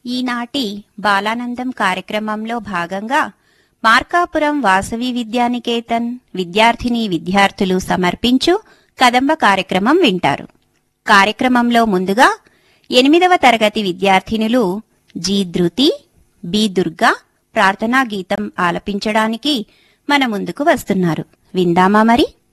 ఈనాటి బాలానందం కార్యక్రమంలో భాగంగా మార్కాపురం వాసవి విద్యానికేతన్ విద్యార్థినీ విద్యార్థులు సమర్పించు కదంబ కార్యక్రమం వింటారు. కార్యక్రమంలో ముందుగా 8వ తరగతి విద్యార్థినులు జి ధృతి, బి దుర్గా ప్రార్థనా గీతం ఆలపించడానికి మన ముందుకు వస్తున్నారు. విందామా మరి?